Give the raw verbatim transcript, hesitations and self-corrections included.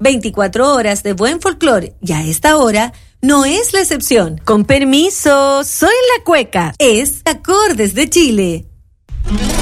veinticuatro horas de buen folclore, y a esta hora no es la excepción. Con permiso, soy la cueca. Es Acordes de Chile.